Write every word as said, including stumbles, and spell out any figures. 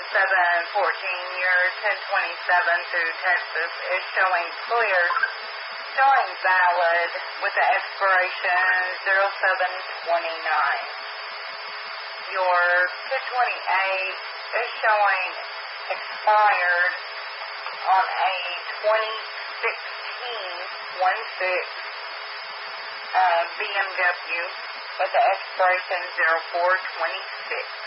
seven fourteen, your ten twenty-seven through Texas is showing clear, showing valid with the expiration zero seven twenty-nine. Your two twenty-eight is showing expired on a twenty sixteen one six uh, B M W with the expiration zero four twenty-six.